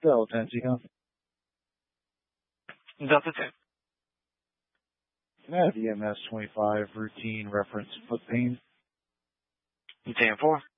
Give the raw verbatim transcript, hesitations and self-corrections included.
Delta ten Seacom. Delta ten. Can I have E M S twenty-five routine reference foot pain? ten four.